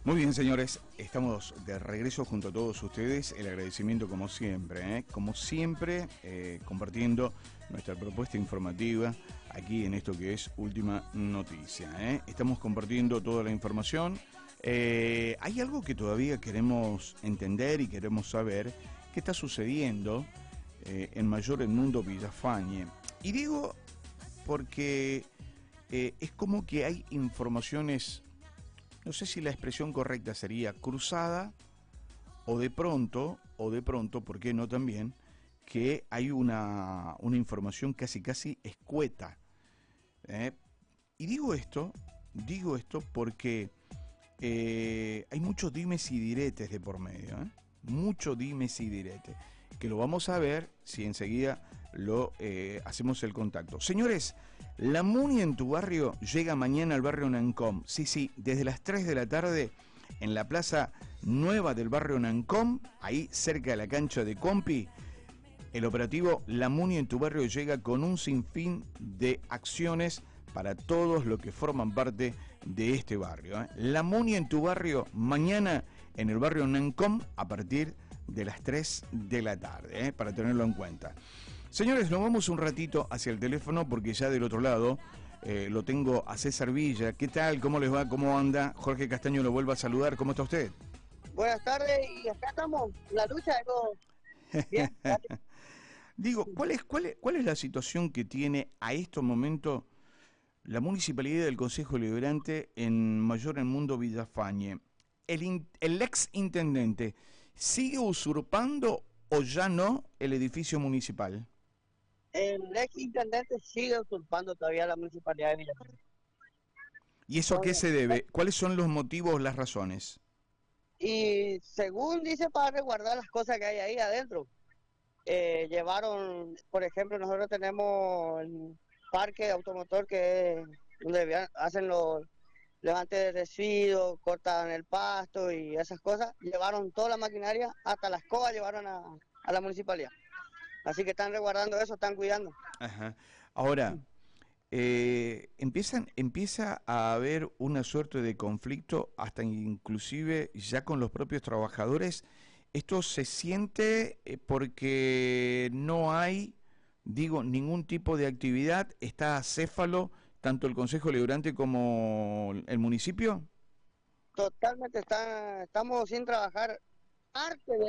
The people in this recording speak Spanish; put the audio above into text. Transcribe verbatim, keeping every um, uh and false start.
Muy bien, señores, estamos de regreso junto a todos ustedes. El agradecimiento como siempre, ¿eh? como siempre, eh, compartiendo nuestra propuesta informativa aquí en esto que es Última Noticia. ¿eh? Estamos compartiendo toda la información. Eh, hay algo que todavía queremos entender y queremos saber qué está sucediendo eh, en Mayor Edmundo Villafañe. Y digo porque eh, es como que hay informaciones, no sé si la expresión correcta sería cruzada, o de pronto, o de pronto, ¿por qué no también? Que hay una, una información casi casi escueta. ¿eh? Y digo esto, digo esto porque eh, hay muchos dimes y diretes de por medio, ¿eh? Mucho dimes y diretes, que lo vamos a ver si enseguida lo eh, hacemos el contacto. Señores, la Muni en tu barrio llega mañana al barrio Nancom. Sí, sí, desde las tres de la tarde en la plaza nueva del barrio Nancom, ahí cerca de la cancha de Compi. El operativo La Muni en tu barrio llega con un sinfín de acciones para todos los que forman parte de este barrio. ¿eh? La Muni en tu barrio mañana en el barrio Nancom a partir de las tres de la tarde, ¿eh? para tenerlo en cuenta. Señores, nos vamos un ratito hacia el teléfono porque ya del otro lado eh, lo tengo a César Villa. ¿Qué tal? ¿Cómo les va? ¿Cómo anda? Jorge Castaño lo vuelvo a saludar. ¿Cómo está usted? Buenas tardes, y acá estamos, la lucha de todo. Bien, gracias. Digo, ¿cuál es, cuál es, cuál es la situación que tiene a estos momentos la Municipalidad del Consejo Liberante en Mayor Edmundo Villafañe? El, in, el ex intendente, ¿sigue usurpando o ya no el edificio municipal? El ex intendente sigue usurpando todavía la municipalidad de Villafañe. ¿Y eso a qué se debe? ¿Cuáles son los motivos, las razones? Y según dice, para resguardar las cosas que hay ahí adentro. Eh, llevaron, por ejemplo, nosotros tenemos el parque automotor que es donde hacen los levantes de residuos, cortan el pasto y esas cosas. Llevaron toda la maquinaria, hasta la escoba llevaron a, a la municipalidad. Así que están resguardando eso, están cuidando. Ajá. Ahora, eh, empiezan, empieza a haber una suerte de conflicto, hasta inclusive ya con los propios trabajadores. Esto se siente eh, porque no hay, digo, ningún tipo de actividad. ¿Está acéfalo tanto el Consejo Liberante como el municipio? Totalmente, está, estamos sin trabajar. Parte de